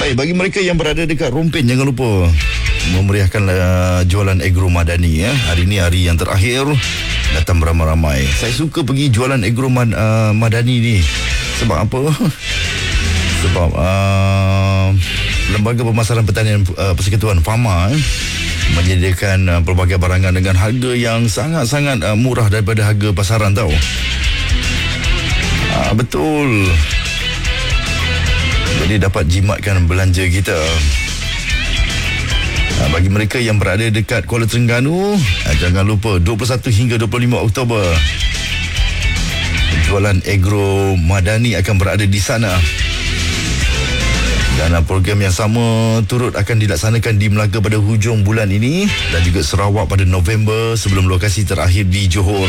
Baik, bagi mereka yang berada dekat Rompin, jangan lupa memeriahkan jualan Agro Madani ya. Hari ini hari yang terakhir, datang beramai-ramai. Saya suka pergi jualan Agro Madani ni. Sebab apa? Sebab Lembaga Pemasaran Pertanian Persekutuan Fama menyediakan pelbagai barangan dengan harga yang sangat-sangat murah daripada harga pasaran tau. Betul. Jadi dapat jimatkan belanja kita. Bagi mereka yang berada dekat Kuala Terengganu, jangan lupa 21 hingga 25 Oktober jualan Agro Madani akan berada di sana. Dan program yang sama turut akan dilaksanakan di Melaka pada hujung bulan ini dan juga Sarawak pada November sebelum lokasi terakhir di Johor.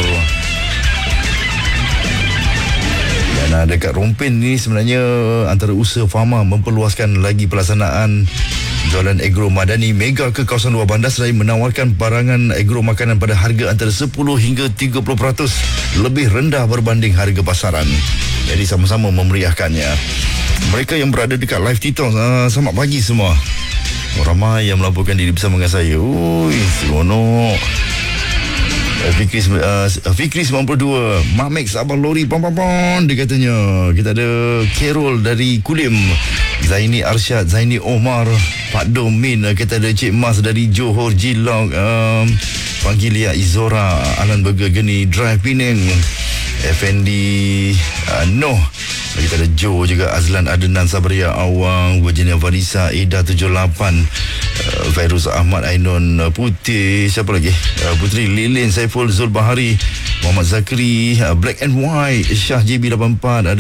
Dan dekat Rompin ni sebenarnya antara usaha Fama memperluaskan lagi pelaksanaan jualan Agro Madani mega ke kawasan luar bandar selain menawarkan barangan agro makanan pada harga antara 10 hingga 30% lebih rendah berbanding harga pasaran. Jadi sama-sama memeriahkannya. Mereka yang berada dekat live TikTok, selamat pagi semua. Ramai yang melaporkan diri bersama dengan saya. Ui, seronok. Fikri 92, Mamex Abang Lori pam. Dia katanya. Kita ada Carol dari Kulim, Zaini Arsyad, Zaini Omar, Pak Domin. Kita ada Cik Mas dari Johor Jilong, Pangilia Izora, Alan Burger Geni Drive Penang, Effendi Noh. Kita ada Joe juga, Azlan Adenan Sabria Awang, Virginia Vanessa, Ida 78, Fairuz Ahmad Ainun Putih, siapa lagi? Putri Lilin Saiful Zul Bahari, Muhammad Zakri, Black and White, Syah JB 84,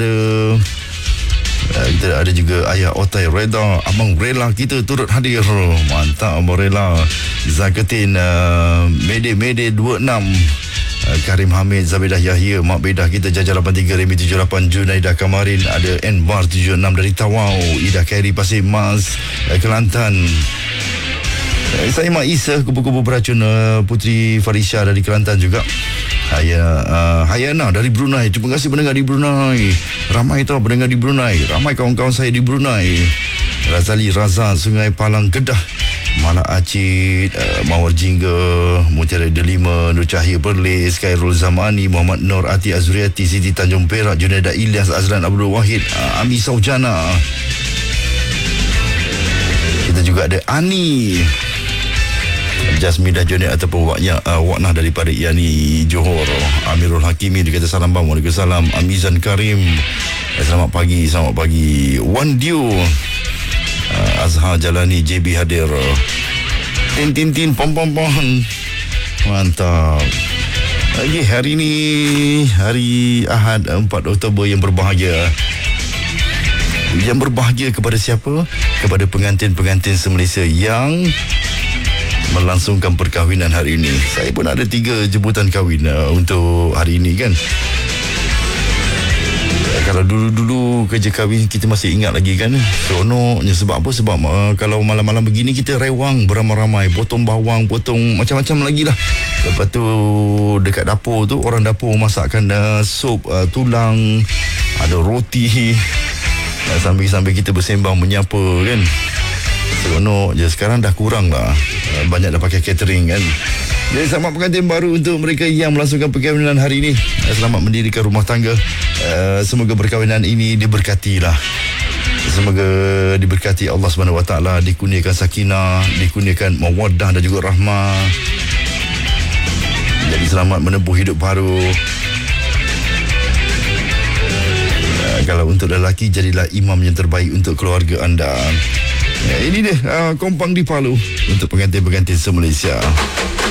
kita ada juga Ayah Otai Reda, Abang Rela kita turut hadir. Mantap Abang Rela. Zaketin Mede 26, Karim Hamid, Zabedah Yahya, Mak Bedah kita, Jajar 83, Remi 78, Junaidah Kamarin, ada Enbar 76 dari Tawau, Ida Khairi Pasir Mas, Kelantan. Saya Mak Isa, kupu-kupu beracun, Putri Farisha dari Kelantan juga. Hayana dari Brunei. Terima kasih pendengar di Brunei. Ramai tau pendengar di Brunei. Ramai kawan-kawan saya di Brunei. Razali Razak, Sungai Palang Kedah, Malak Acid, Mawar Jingga, Mutiara Delima, Nur Cahaya Perlis, Khairul Zamani, Muhammad Nur Ati Azriati, Siti Tanjung Perak, Junaida Ilyas, Azlan Abdul Wahid, Ami Saujana. Kita juga ada Ani, Jasmidah Jonet ataupun Waknah daripada Yani Johor, Amirul Hakimi, dia kata salam bang. Waalaikumsalam. Amizan Karim, selamat pagi. Wan Dio, Azhar Jalani, JB hadir. Tin pom. Mantap. Lagi hari ni hari Ahad 4 Oktober yang berbahagia. Yang berbahagia kepada siapa? Kepada pengantin-pengantin se-Malaysia yang melangsungkan perkahwinan hari ini. Saya pun ada 3 jemputan kahwin untuk hari ini kan. Kalau dulu-dulu kerja kahwin kita masih ingat lagi kan, seronoknya. Sebab apa? Sebab kalau malam-malam begini kita rewang beramai-ramai, potong bawang, potong macam-macam lagi lah. Lepas tu dekat dapur tu, orang dapur masakkan sup tulang, ada roti, sambil kita bersembang menyapa kan. Seronok je. Sekarang dah kurang lah, banyak dah pakai catering kan. Jadi selamat pengantin baru untuk mereka yang melangsungkan perkahwinan hari ini. Selamat mendirikan rumah tangga. Semoga perkahwinan ini diberkati lah. Semoga diberkati Allah SWT, dikurniakan sakinah, dikurniakan mawaddah dan juga rahmah. Jadi selamat menempuh hidup baru. Kalau untuk lelaki, jadilah imam yang terbaik untuk keluarga anda. Ini dia Kompang di Palu untuk pengantin-pengantin se-Malaysia.